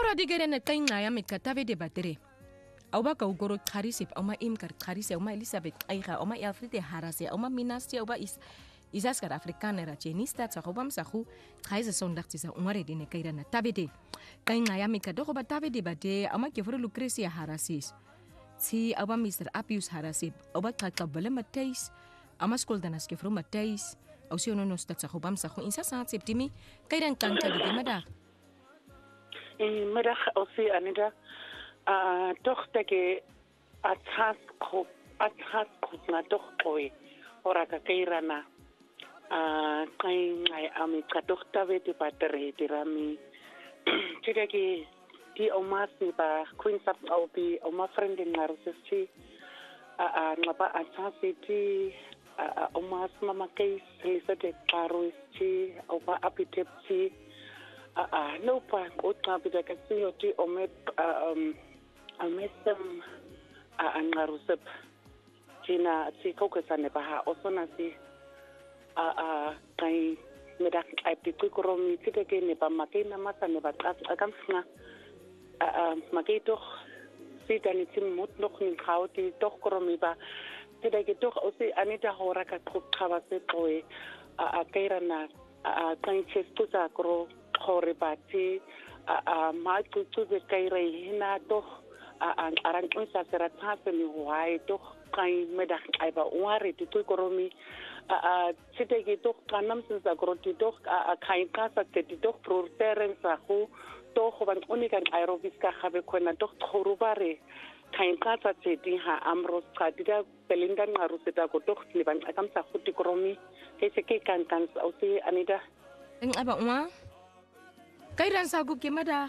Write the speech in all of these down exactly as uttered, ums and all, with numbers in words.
Saura digeren kain ngaya mikatabe de batere. Auba ka ugoro kharisip oma im kar kharise oma Elizabeth aiga oma Alfred harase oma minasti auba is isaskar afrikanera chenista tsakobam sahu khaise sondag tisa umare dine kairana tabede. Kain ngaya mikadoko batabede bade oma keforo Lucrecia harasis. Si auba mister Apius harasip auba kakabale matais ama skoldanas keforo matais. Ausiono no sta tsakobam sahu insa saat septimi kairan kanka dige madag. Middag aussi Anita. Uh, toch dat je het has groep, het has groep na toch koi. Ora kakira na. Ah, kai ngai ami katok tawe di bateri di rami. Jadi ki di oma si ba Queen Sub Obi oma friend in Narussi. Ah ah ngapa asasi di ah oma mama case lisa de karus ci oba apitepsi. Ah ah no pa utna bi da kasi oti omet um Amesem a angarusep China si kokesane baha osona si a a kai medak ai pikukromi titeke ne ba makena mata ne ba akamsna a a maketo si tani tim mut noch nin khauti doch kromi ba titeke doch osi anita hora ka trop travase toy a a kairana a kai chestuza kro khore bati a a ma tutsu be kairai hina doch an arang unsa sera tsape ni wai to kai meda ai ba wari ti to koromi a site ki to kanam sinsa groti to a kai ka sa te ti to proteren sa ho to ho ban unikan aerobis ka habe kona to khorubare kai ka sa te ti ha amros ka dida belinda ngaru seta ko to ni ban akam sa khuti koromi ke se ke kan kan au si anida Eng aba uma kai ran sa gu ke mada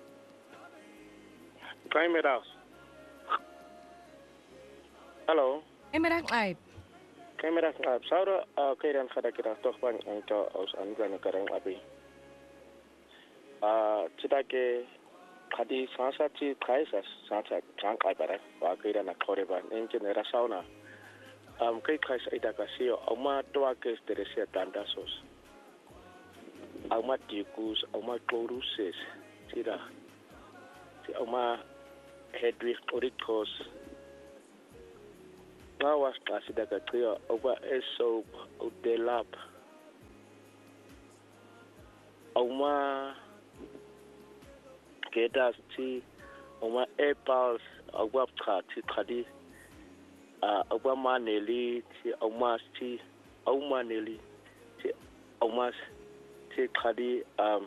Kamera's. Hallo. Emerang aib. Kamera's aib. Saura kairan kada kira toch bang angka aus angana karang abi. Ah, cita ke kadi sansa ci kaisas sansa chang ai bara. Wa kairan akore ban engineer sauna. Um kai kais ida kasio oma toa ke steresia tandasos. Oma tikus, oma kloruses. Cira. Si oma Hedwig Orikos Ngawas kasi daga kaya oba eso udelap Oma Gedas ti Oma Epals Oba Kati Kadi Oba Maneli ti Oma ti Oma Neli ti Oma ti Kadi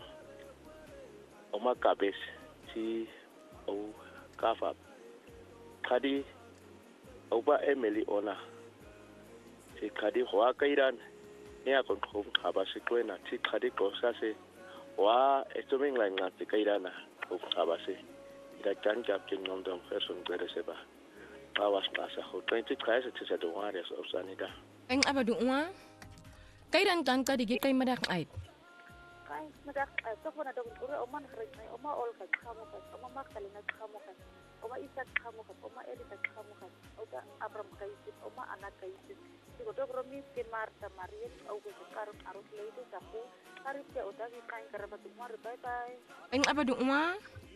Oma Kabes ti O Kafa Kadi Oba Emily Ona Si Kadi Hoa Kairan Nia Kontrom Kaba Sikwena Si Kadi Kosase Wa Estoming Lang Nati Kairana Uk Kabase Ida Janjab King Nondom Person Glereseba Awas Nasa Ho twenty Kaisa Tisa Duwarias of Sanida Eng aba duwa Kairan kanka dige kai madak aib Kai madak to kona dog ure oman khrij mai oma ol ka khamo ka oma makalina khamo ka oma isa khamo ka oma elita khamo ka oda abram kaisi oma anak kaisi sigo dog romi kin marta marien au ko kar arus leite sapu hari te oda ki kain karabat mar bye bye Eng aba duwa